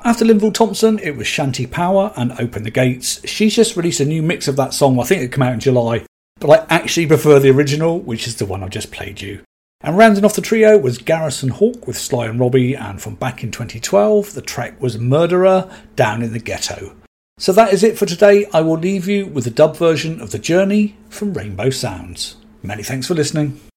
After Linval Thompson, it was Shanty Power and Open the Gates. She's just released a new mix of that song. I think it came out in July, but I actually prefer the original, which is the one I've just played you. And rounding off the trio was Garrison Hawk with Sly and Robbie, and from back in 2012, the track was Murderer, Down in the Ghetto. So that is it for today. I will leave you with the dub version of The Journey from Rainbow Sounds. Many thanks for listening.